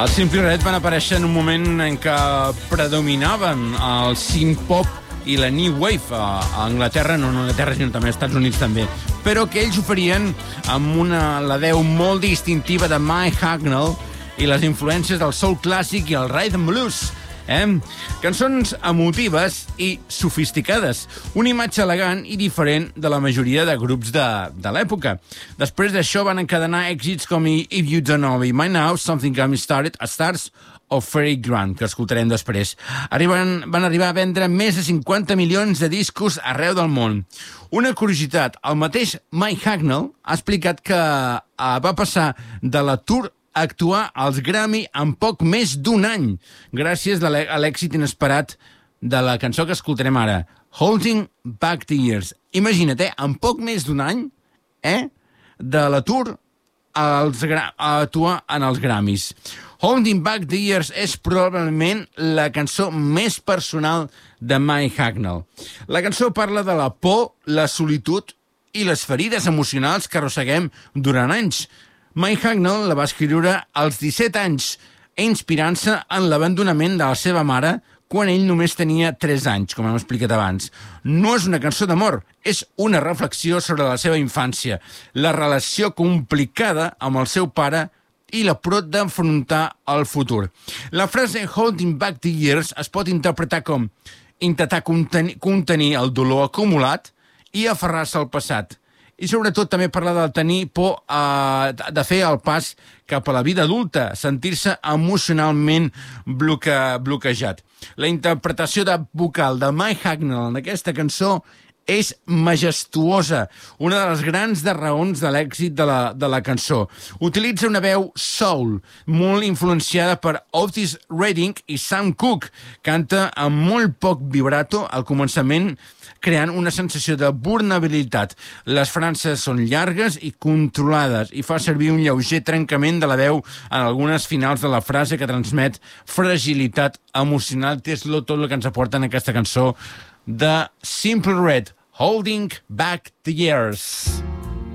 Els Simply Red van aparèixer en un moment en què predominaven el synth-pop i la new wave a Anglaterra, no a Anglaterra, sinó també als Estats Units també, però que ells oferien amb la veu molt distintiva de Mike Hucknall i les influències del soul clàssic i el rhythm blues. Cançons emotives i sofisticades, una imatge elegant i diferent de la majoria de grups de l'època. Després d'això van encadenar èxits com If You Don't Know Me By Now, Something Got Me Started, A Stars o Fairy Grant, que escoltarem després. Van arribar a vendre més de 50 milions de discos arreu del món. Una curiositat, el mateix Mike Hucknall ha explicat que va passar de la tour a actuar als Grammy en poc més d'un any, gràcies a l'èxit inesperat de la cançó que escoltarem ara, Holding Back the Years. Imagina't, en poc més d'un any, de la tour a actuar en els Grammys. Holding Back the Years és probablement la cançó més personal de Mike Hucknall. La cançó parla de la por, la solitud i les ferides emocionals que arrosseguem durant anys. Mike Hucknall la va escriure als 17 anys, inspirant-se en l'abandonament de la seva mare quan ell només tenia 3 anys, com hem explicat abans. No és una cançó d'amor, és una reflexió sobre la seva infància, la relació complicada amb el seu pare i la por d'enfrontar el futur. La frase Holding Back the Years es pot interpretar com intentar contenir el dolor acumulat i aferrar-se al passat. I sobretot també parla de tenir por de fer el pas cap a la vida adulta, sentir-se emocionalment bloquejat. La interpretació vocal de Mike Hucknall en aquesta cançó és majestuosa, una de les grans raons de l'èxit de la cançó. Utilitza una veu soul, molt influenciada per Otis Redding i Sam Cooke. Canta amb molt poc vibrato al començament, creant una sensació de vulnerabilitat. Les frases són llargues i controlades i fa servir un lleuger trencament de la veu en algunes finals de la frase que transmet fragilitat emocional, que és tot el que ens aporta en aquesta cançó de Simply Red, Holding Back the Years.